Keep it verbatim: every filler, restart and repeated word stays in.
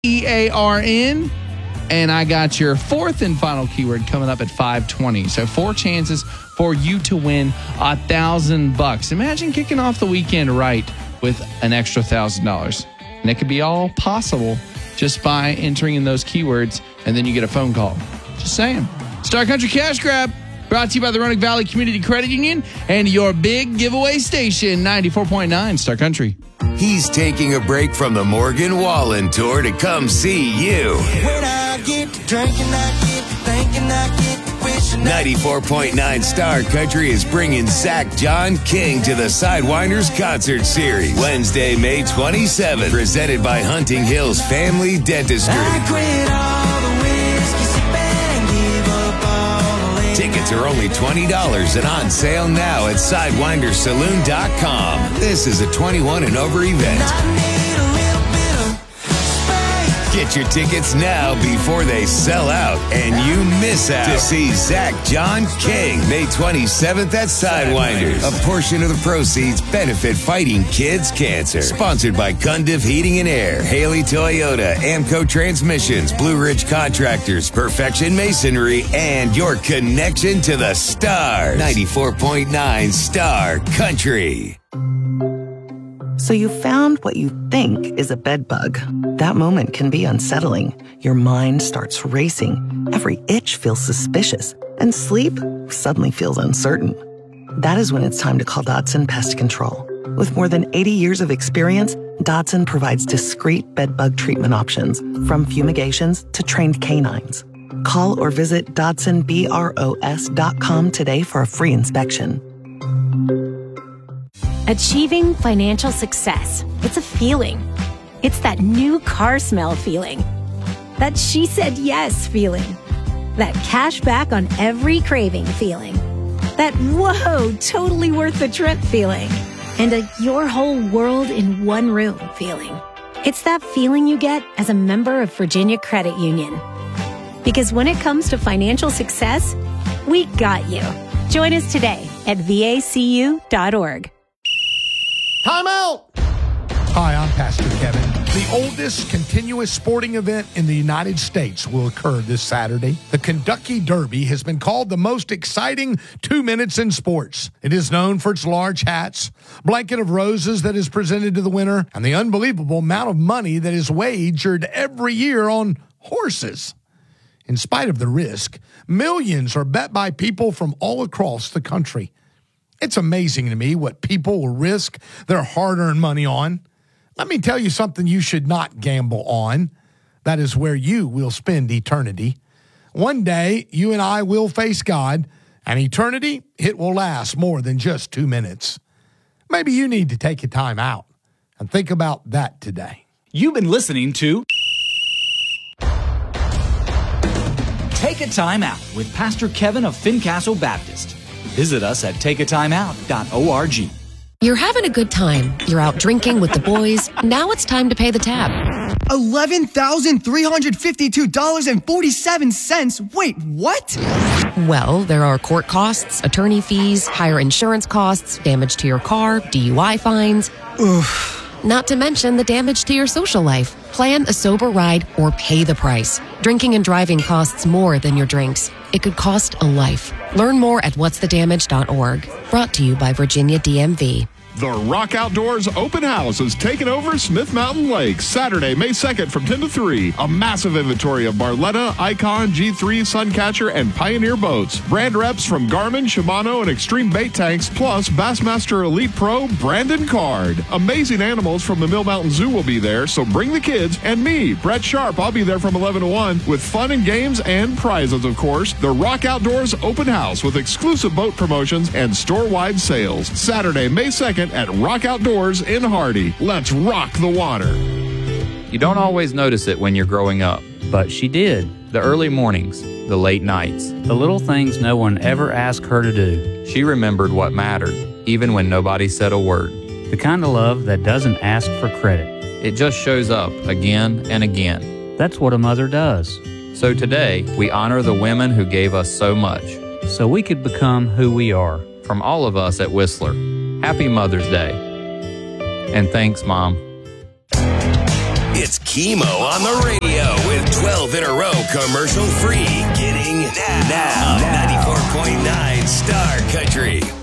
E A R N. And I got your fourth and final keyword coming up at five twenty. So four chances for you to win a thousand bucks. Imagine kicking off the weekend right with an extra thousand dollars. And it could be all possible just by entering in those keywords, and then you get a phone call. Just saying. Star Country Cash Grab, brought to you by the Roanoke Valley Community Credit Union and your big giveaway station, ninety-four point nine Star Country. He's taking a break from the Morgan Wallen Tour to come see you. When I get to drinking, I get to thinking, I get to wishing. ninety-four point nine Star Country is bringing Zach John King to the Sidewinders Concert Series. Wednesday, May twenty-seventh. Presented by Hunting Hills Family Dentistry. I quit all the whiskey, sip and give up all the liquor. Tickets are only twenty dollars and on sale now at sidewinders saloon dot com. This is a twenty-one and over event. I need a little bit of space. Get your tickets now before they sell out and you miss out. To see Zach John King, May twenty-seventh at Sidewinders. A portion of the proceeds benefit Fighting Kids Cancer. Sponsored by Cundiff Heating and Air, Haley Toyota, Amco Transmissions, Blue Ridge Contractors, Perfection Masonry, and your connection to the stars. ninety-four point nine Star Country. So you found what you think is a bed bug. That moment can be unsettling. Your mind starts racing. Every itch feels suspicious. And sleep suddenly feels uncertain. That is when it's time to call Dodson Pest Control. With more than eighty years of experience, Dodson provides discreet bed bug treatment options, from fumigations to trained canines. Call or visit Dodson Bros dot com today for a free inspection. Achieving financial success. It's a feeling. It's that new car smell feeling. That she said yes feeling. That cash back on every craving feeling. That whoa, totally worth the trip feeling. And a your whole world in one room feeling. It's that feeling you get as a member of Virginia Credit Union. Because when it comes to financial success, we got you. Join us today at V A C U dot org. Time out! Hi, I'm Pastor Kevin. The oldest continuous sporting event in the United States will occur this Saturday. The Kentucky Derby has been called the most exciting two minutes in sports. It is known for its large hats, blanket of roses that is presented to the winner, and the unbelievable amount of money that is wagered every year on horses. In spite of the risk, millions are bet by people from all across the country. It's amazing to me what people will risk their hard-earned money on. Let me tell you something you should not gamble on. That is where you will spend eternity. One day, you and I will face God, and eternity, it will last more than just two minutes. Maybe you need to take a time out and think about that today. You've been listening to Take a Time Out with Pastor Kevin of Fincastle Baptist. Visit us at take a time out dot org. You're having a good time. You're out drinking with the boys. Now it's time to pay the tab. eleven thousand three hundred fifty-two dollars and forty-seven cents. Wait, what? Well, there are court costs, attorney fees, higher insurance costs, damage to your car, D U I fines. Oof. Not to mention the damage to your social life. Plan a sober ride or pay the price. Drinking and driving costs more than your drinks. It could cost a life. Learn more at what's the damage dot org. Brought to you by Virginia D M V. The Rock Outdoors Open House is taking over Smith Mountain Lake Saturday, May second from ten to three. A massive inventory of Barletta, Icon, G three, Suncatcher, and Pioneer boats. Brand reps from Garmin, Shimano, and Extreme Bait Tanks, plus Bassmaster Elite Pro Brandon Card. Amazing animals from the Mill Mountain Zoo will be there, so bring the kids. And me, Brett Sharp, I'll be there from eleven to one with fun and games and prizes, of course. The Rock Outdoors Open House with exclusive boat promotions and store-wide sales. Saturday, May second at Rock Outdoors in Hardy. Let's rock the water. You don't always notice it when you're growing up. But she did. The early mornings, the late nights. The little things no one ever asked her to do. She remembered what mattered, even when nobody said a word. The kind of love that doesn't ask for credit. It just shows up again and again. That's what a mother does. So today, we honor the women who gave us so much. So we could become who we are. From all of us at Whistler, Happy Mother's Day. And thanks, Mom. It's Chemo on the radio with twelve in a row commercial free. Getting now. ninety-four point nine Star Country.